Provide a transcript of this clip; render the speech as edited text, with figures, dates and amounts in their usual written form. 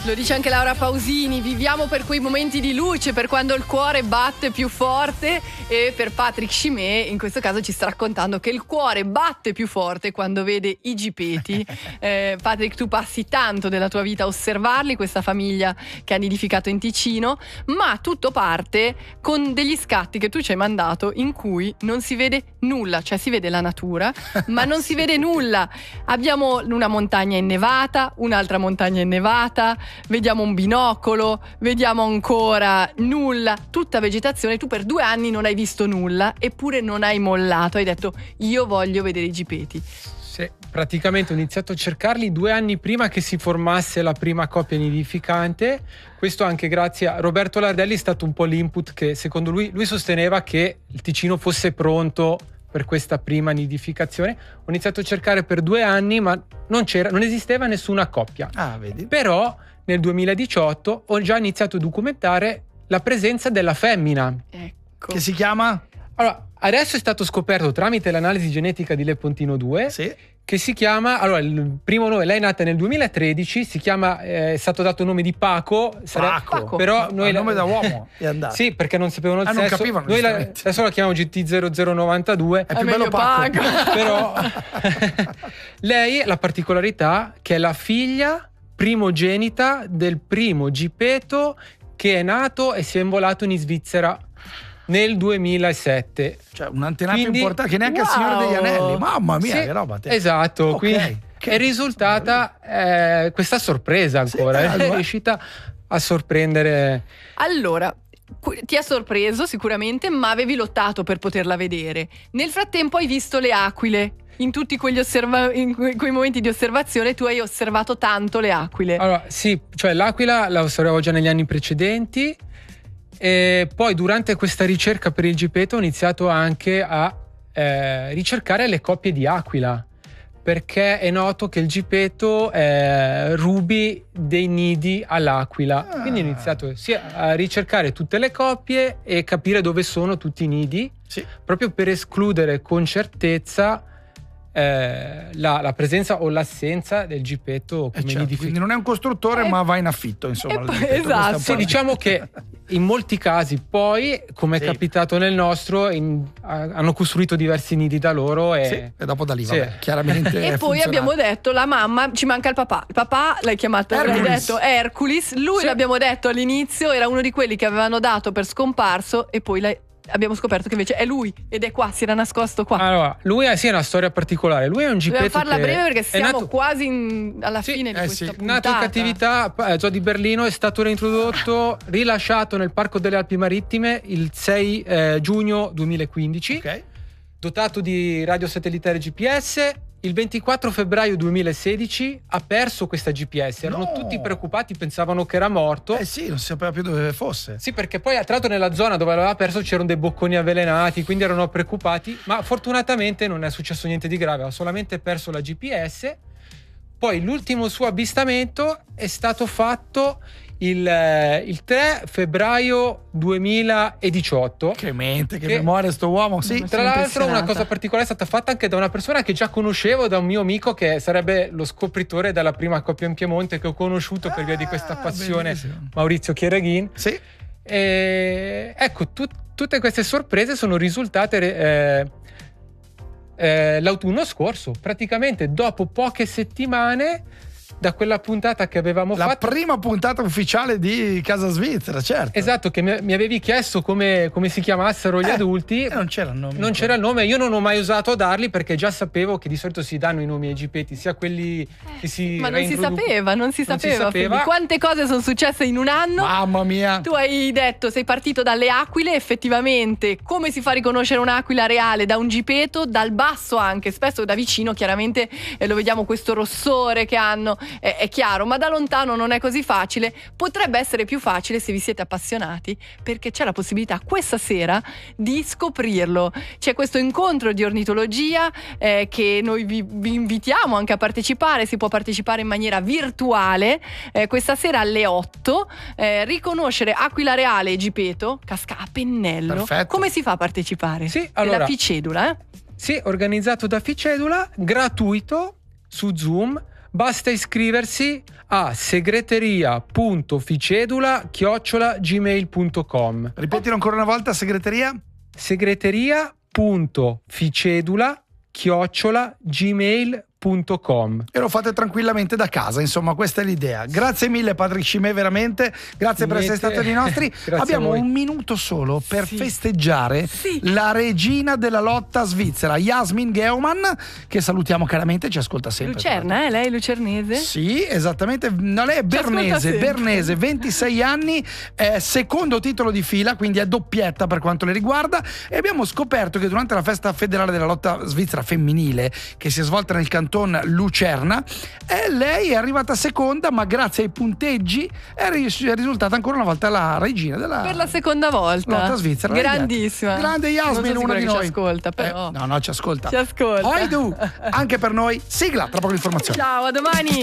Lo dice anche Laura Pausini, viviamo per quei momenti di luce, per quando il cuore batte più forte, e per Patrick Chimay in questo caso ci sta raccontando che il cuore batte più forte quando vede i gipeti. Patrick, tu passi tanto della tua vita a osservarli, questa famiglia che ha nidificato in Ticino, ma tutto parte con degli scatti che tu ci hai mandato in cui non si vede nulla, cioè si vede la natura, ma non si vede nulla. Abbiamo una montagna innevata, un'altra montagna innevata, vediamo un binocolo, vediamo ancora nulla, tutta vegetazione. Tu per 2 anni non hai visto nulla, eppure non hai mollato, hai detto io voglio vedere i gipeti. Sì, praticamente ho iniziato a cercarli 2 anni prima che si formasse la prima coppia nidificante. Questo anche grazie a Roberto Lardelli, è stato un po' l'input che secondo lui sosteneva che il Ticino fosse pronto per questa prima nidificazione. Ho iniziato a cercare per 2 anni, ma non esisteva nessuna coppia. Ah, vedi? Però nel 2018 ho già iniziato a documentare la presenza della femmina. Ecco. Che si chiama? Allora, adesso è stato scoperto tramite l'analisi genetica di Lepontino 2, Sì. che si chiama, allora il primo nome, lei è nata nel 2013, si chiama, è stato dato il nome di Paco. Paco. Però noi il nome da uomo è andato. Sì, perché non sapevano il non sesso. capivano, Noi giustamente. adesso la chiamiamo GT0092. È più bello Paco. Però lei ha la particolarità che è la figlia primogenita del primo gipeto che è nato e si è involato in Svizzera nel 2007. Cioè un'antenata Quindi- importante che neanche il Wow. Signore degli Anelli. Mamma mia, Sì, che roba. Te. esatto, Ok. quindi Che- è risultata questa sorpresa ancora, Sì, è allora. riuscita a sorprendere. Allora, ti ha sorpreso sicuramente, ma avevi lottato per poterla vedere. Nel frattempo hai visto le aquile. In tutti quegli quei momenti di osservazione tu hai osservato tanto le aquile. Allora, sì, cioè l'aquila la osservavo già negli anni precedenti e poi durante questa ricerca per il gipeto ho iniziato anche a ricercare le coppie di aquila, perché è noto che il gipeto rubi dei nidi all'aquila. Quindi ho iniziato sia a ricercare tutte le coppie e capire dove sono tutti i nidi, Sì. proprio per escludere con certezza la presenza o l'assenza del gipeto come Certo, nidificatore. quindi non è un costruttore, ma va in affitto, insomma. e il poi- gipeto. Questo è un esatto. po' Sì, la- diciamo che in molti casi poi, come Sì. è capitato nel nostro, hanno costruito diversi nidi da loro e Sì, e dopo da lì, Sì. vabbè, chiaramente. E è poi funzionato. abbiamo detto la mamma, ci manca il papà. Il papà l'hai chiamato, l'hai Hercules. detto Hercules. Lui Sì. l'abbiamo detto all'inizio, era uno di quelli che avevano dato per scomparso e poi abbiamo scoperto che invece è lui ed è qua, si era nascosto qua. Allora, lui sì, è una storia particolare. Lui è un gipeto Dobbiamo farla che breve perché è siamo nato, quasi alla Sì, fine di questa sì. puntata. nato in cattività, Zoo di Berlino, è stato reintrodotto, rilasciato nel Parco delle Alpi Marittime il 6 giugno 2015, Ok. dotato di radio satellitare GPS. Il 24 febbraio 2016 ha perso questa GPS. Erano No. tutti preoccupati, pensavano che era morto. Sì, non si sapeva più dove fosse. Sì, perché poi tra l'altro nella zona dove l'aveva perso c'erano dei bocconi avvelenati, quindi erano preoccupati, ma fortunatamente non è successo niente di grave, ha solamente perso la GPS. Poi l'ultimo suo avvistamento è stato fatto il 3 febbraio 2018. Che mente, che Che- memoria sto uomo. Sì. Sono Tra l'altro impressionata. una cosa particolare è stata fatta anche da una persona che già conoscevo, da un mio amico che sarebbe lo scopritore della prima coppia in Piemonte che ho conosciuto per via di questa passione, bellissimo. Maurizio Chieraghin. Sì. E ecco, tutte queste sorprese sono risultate l'autunno scorso, praticamente dopo poche settimane da quella puntata che avevamo La fatto. prima puntata ufficiale di Casa Svizzera, certo. Esatto, che mi avevi chiesto come si chiamassero gli adulti. Non c'era il nome. Non c'era il nome, io non ho mai usato darli perché già sapevo che di solito si danno i nomi ai gipeti, sia quelli che si Ma non si reintroducono. sapeva, non si sapeva. Fede. Quante cose sono successe in un anno? Mamma mia. Tu hai detto, sei partito dalle aquile, effettivamente, come si fa a riconoscere un'aquila reale da un gipeto, dal basso anche, spesso da vicino chiaramente lo vediamo questo rossore che hanno, è chiaro, ma da lontano non è così facile. Potrebbe essere più facile se vi siete appassionati, perché c'è la possibilità questa sera di scoprirlo. C'è questo incontro di ornitologia che noi vi invitiamo anche a partecipare, si può partecipare in maniera virtuale questa sera alle 8, riconoscere aquila reale e gipeto, casca a pennello. Perfetto. Come si fa a partecipare? Sì, È allora- la Ficedula, Sì, organizzato da Ficedula, gratuito su Zoom. Basta iscriversi a segreteria.ficedula@gmail.com. Ripetilo ancora una volta, segreteria? segreteria.ficedula@gmail.com. E lo fate tranquillamente da casa, insomma, questa è l'idea. Grazie mille Patrick Chimay, veramente grazie per essere stato nei nostri. Abbiamo un minuto solo per festeggiare la regina della lotta svizzera, Jasmin Geoman, che salutiamo caramente, ci ascolta sempre. Lucerna, lei è lucernese? Sì, esattamente. No, lei è bernese, 26 anni, secondo titolo di fila, quindi è doppietta per quanto le riguarda. E abbiamo scoperto che durante la festa federale della lotta svizzera femminile, che si è svolta nel canton Lucerna, lei è arrivata seconda, ma grazie ai punteggi è risultata ancora una volta la regina della per la seconda volta lotta svizzera. Grandissima, grande Jasmin, una di noi. ci ascolta, però no, ci ascolta. Ci ascolta. Anche per noi. Sigla, tra poco l'informazione. Ciao, a domani.